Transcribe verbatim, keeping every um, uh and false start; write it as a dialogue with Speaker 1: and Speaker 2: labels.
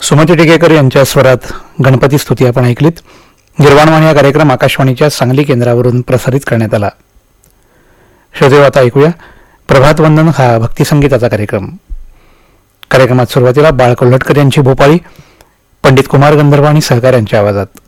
Speaker 1: सुमती टिकेकर यांच्या स्वरात गणपती स्तुती आपण ऐकलीत. गिरवाणवाणी हा कार्यक्रम आकाशवाणीच्या सांगली केंद्रावरून प्रसारित करण्यात आला. श्रोतेहो, आता ऐकूया प्रभातवंदन हा भक्तिसंगीताचा कार्यक्रम. कार्यक्रमात सुरुवातीला बाळ कोल्हटकर यांची भोपाळी पंडित कुमार गंधर्व आणि सहकाऱ्यांच्या आवाजात.